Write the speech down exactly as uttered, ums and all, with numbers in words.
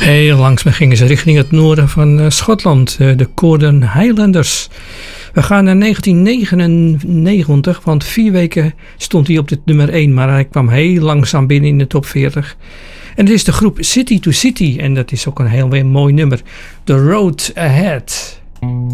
Heel langzaam gingen ze richting het noorden van uh, Schotland, uh, de Corden Highlanders. We gaan naar negentien negenennegentig, want vier weken stond hij op de nummer één, maar hij kwam heel langzaam binnen in de top veertig. En het is de groep City to City en dat is ook een heel weer mooi nummer. The Road Ahead.